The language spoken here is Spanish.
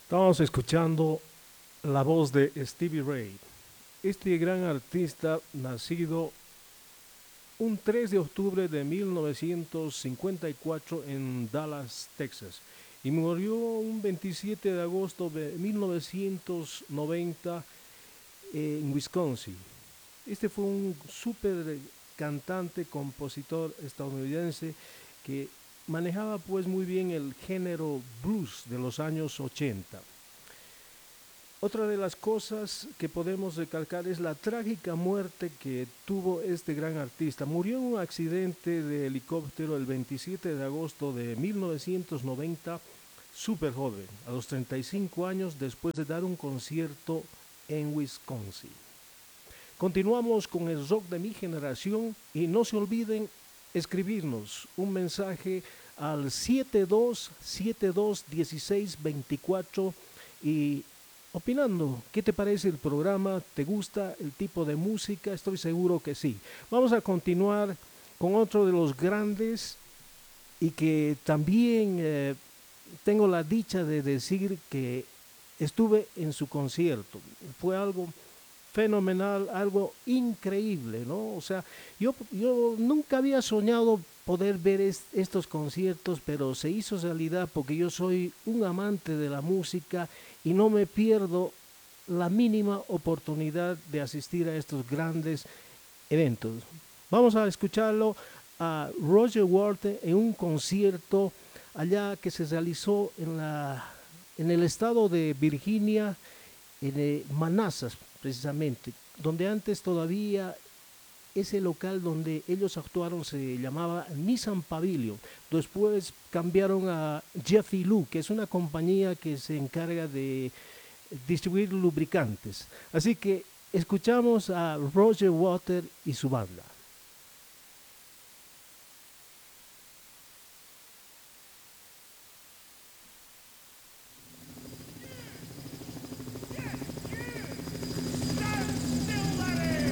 Estamos escuchando la voz de Stevie Ray, este gran artista nacido un 3 de octubre de 1954 en Dallas, Texas, y murió un 27 de agosto de 1990 en Wisconsin. Este fue un súper cantante, compositor estadounidense que manejaba pues muy bien el género blues de los años 80. Otra de las cosas que podemos recalcar es la trágica muerte que tuvo este gran artista. Murió en un accidente de helicóptero el 27 de agosto de 1990, súper joven, a los 35 años después de dar un concierto en Wisconsin. Continuamos con el rock de mi generación y no se olviden escribirnos un mensaje al 72721624 y opinando, ¿qué te parece el programa? ¿Te gusta el tipo de música? Estoy seguro que sí. Vamos a continuar con otro de los grandes y que también tengo la dicha de decir que estuve en su concierto. Fue algo fenomenal, algo increíble, ¿no? O sea, yo nunca había soñado poder ver estos conciertos, pero se hizo realidad porque yo soy un amante de la música y no me pierdo la mínima oportunidad de asistir a estos grandes eventos. Vamos a escucharlo a Roger Waters en un concierto allá que se realizó en el estado de Virginia, en Manassas precisamente, donde antes todavía ese local donde ellos actuaron se llamaba Nissan Pavilion. Después cambiaron a Jiffy Lube, que es una compañía que se encarga de distribuir lubricantes. Así que escuchamos a Roger Waters y su banda.